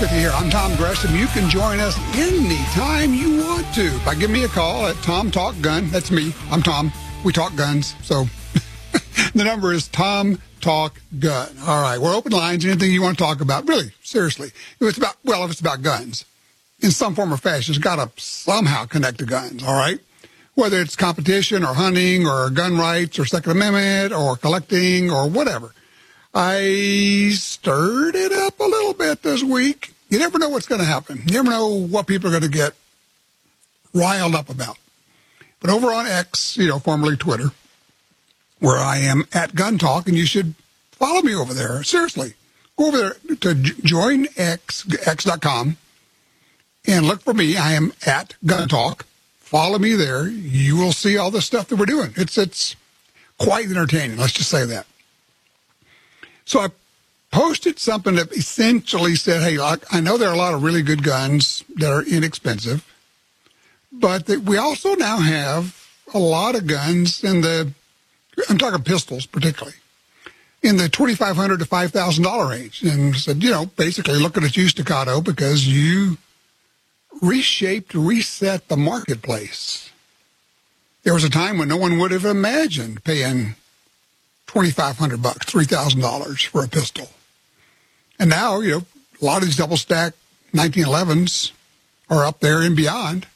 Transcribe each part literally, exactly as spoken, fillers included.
with you here. I'm Tom Gresham. You can join us anytime you want to by giving me a call at Tom Talk Gun. That's me. I'm Tom. We talk guns. So the number is Tom Talk Gun. All right. We're open lines. Anything you want to talk about. Really, seriously. If it's about, well, if it's about guns in some form or fashion, it's got to somehow connect to guns. All right. Whether it's competition or hunting or gun rights or Second Amendment or collecting or whatever. I stirred it up a little bit this week. You never know what's going to happen. You never know what people are going to get riled up about. But over on X, you know, formerly Twitter, where I am at Gun Talk, and you should follow me over there. Seriously. Go over there to join X, X dot com, and look for me. I am at Gun Talk. Follow me there. You will see all the stuff that we're doing. It's, it's quite entertaining. Let's just say that. So I posted something that essentially said, hey, I know there are a lot of really good guns that are inexpensive, but that we also now have a lot of guns in the, I'm talking pistols particularly, in the twenty-five hundred dollars to five thousand dollars range. And said, you know, basically looking at you, Staccato, because you reshaped, reset the marketplace. There was a time when no one would have imagined paying twenty-five hundred bucks, three thousand dollars for a pistol. And now, you know, a lot of these double stack nineteen elevens are up there and beyond.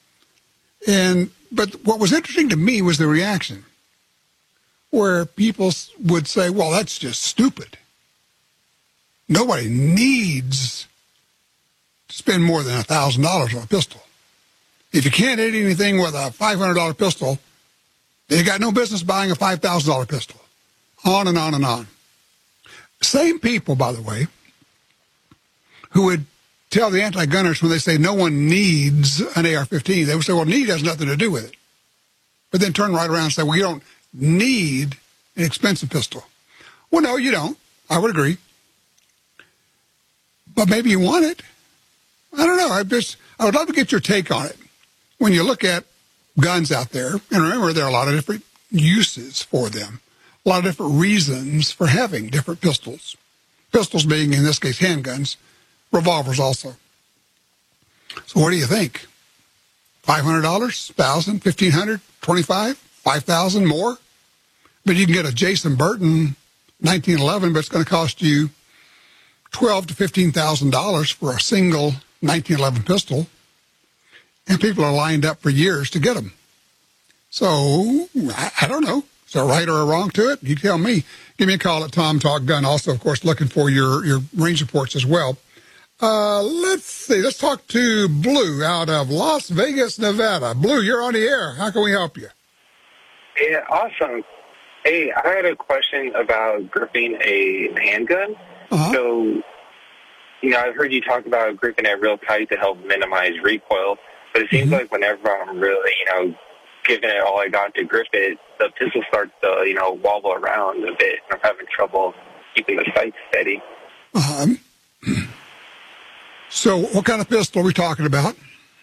And, but what was interesting to me was the reaction where people would say, well, that's just stupid. Nobody needs to spend more than a thousand dollars on a pistol. If you can't hit anything with a five hundred dollars pistol, then you got no business buying a five thousand dollars pistol. On and on and on. Same people, by the way, who would tell the anti-gunners when they say no one needs an A R fifteen, they would say, well, need has nothing to do with it. But then turn right around and say, well, you don't need an expensive pistol. Well, no, you don't. I would agree. But maybe you want it. I don't know. I just, I would love to get your take on it. When you look at guns out there, and remember, there are a lot of different uses for them. A lot of different reasons for having different pistols. Pistols being, in this case, handguns. Revolvers also. So what do you think? five hundred dollars? one thousand dollars? fifteen hundred dollars? twenty-five hundred dollars? five thousand dollars more? But you can get a Jason Burton nineteen eleven, but it's going to cost you twelve thousand to fifteen thousand dollars for a single nineteen eleven pistol. And people are lined up for years to get them. So, I, I don't know. Is there a right or a wrong to it? You tell me. Give me a call at Tom Talk Gun. Also, of course, looking for your, your range reports as well. Uh, let's see. Let's talk to Blue out of Las Vegas, Nevada. Blue, you're on the air. How can we help you? Yeah, awesome. Hey, I had a question about gripping a handgun. Uh-huh. So, you know, I've heard you talk about gripping it real tight to help minimize recoil, but it seems mm-hmm. like whenever I'm really, you know, giving it all I got to grip it, the pistol starts to, you know, wobble around a bit. I'm having trouble keeping the sight steady. Uh-huh. So what kind of pistol are we talking about?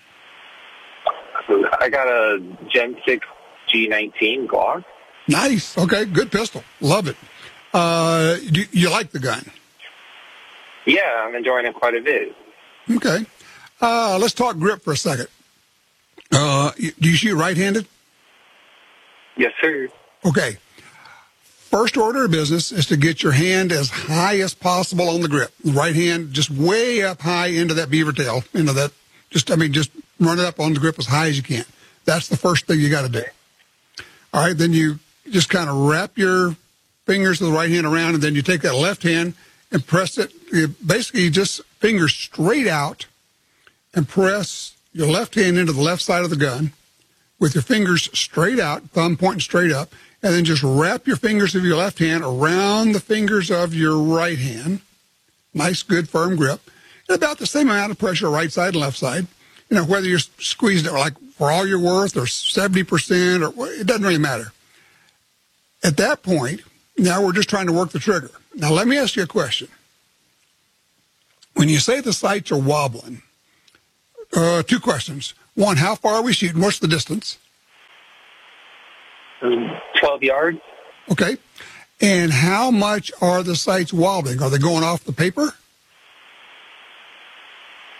I got a Gen six G nineteen Glock. Nice. Okay, good pistol. Love it. Uh, do you like the gun? Yeah, I'm enjoying it quite a bit. Okay. Uh, let's talk grip for a second. Uh, do you shoot right-handed? Yes, sir. Okay. First order of business is to get your hand as high as possible on the grip. Right hand just way up high into that beaver tail, into that, just, I mean, just run it up on the grip as high as you can. That's the first thing you got to do. All right, then you just kind of wrap your fingers of the right hand around, and then you take that left hand and press it. You basically just fingers straight out and press your left hand into the left side of the gun with your fingers straight out, thumb pointing straight up, and then just wrap your fingers of your left hand around the fingers of your right hand. Nice, good, firm grip. And about the same amount of pressure right side and left side. You know, whether you're squeezing it like for all you're worth or seventy percent, or it doesn't really matter. At that point, now we're just trying to work the trigger. Now, let me ask you a question. When you say the sights are wobbling, uh, two questions. One, how far are we shooting? What's the distance? Um, twelve yards. Okay. And how much are the sights wobbling? Are they going off the paper?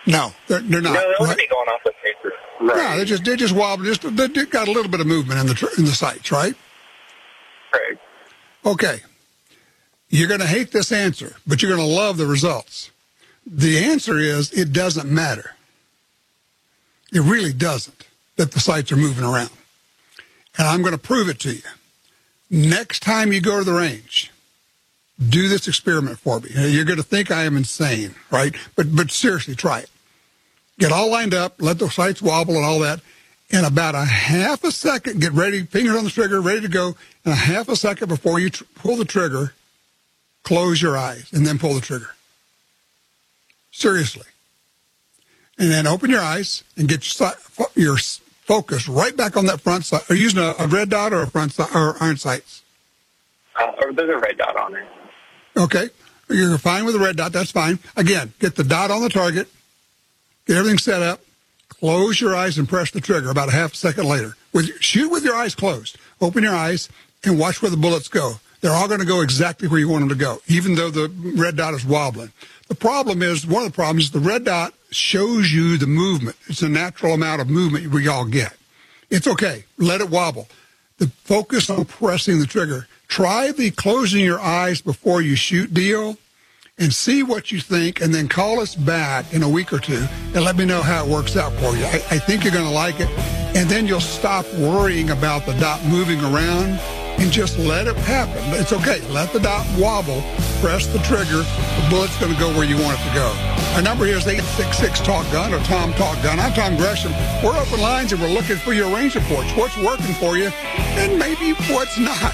No, they're, they're not. No, they're right? only going off the paper. Right. Yeah, they just they just wobble. Just they got a little bit of movement in the in the sights, right? Right. Okay. You're going to hate this answer, but you're going to love the results. The answer is it doesn't matter. It really doesn't that the sights are moving around. And I'm going to prove it to you. Next time you go to the range, do this experiment for me. You're going to think I am insane, right? But but seriously, try it. Get all lined up, let the sights wobble and all that. In about a half a second, get ready, fingers on the trigger, ready to go. And a half a second before you tr- pull the trigger, close your eyes and then pull the trigger. Seriously. And then open your eyes and get your, your focus right back on that front sight. Are you using a, a red dot or a front sight or iron sights? Uh, or there's a red dot on it. Okay. You're fine with the red dot. That's fine. Again, get the dot on the target. Get everything set up. Close your eyes and press the trigger about a half a second later. With, shoot with your eyes closed. Open your eyes and watch where the bullets go. They're all going to go exactly where you want them to go, even though the red dot is wobbling. The problem is, one of the problems is the red dot shows you the movement. It's a natural amount of movement we all get. It's okay. Let it wobble. The focus on pressing the trigger. Try the closing your eyes before you shoot deal and see what you think, and then call us back in a week or two and let me know how it works out for you. I, I think you're going to like it, and then you'll stop worrying about the dot moving around and just let it happen. It's okay. Let the dot wobble. Press the trigger. The bullet's going to go where you want it to go. Our number here is eight six six talk gun or Tom Talk Gun. I'm Tom Gresham. We're open lines, and we're looking for your range reports. What's working for you, and maybe what's not.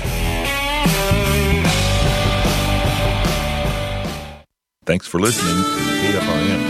Thanks for listening to K F R N.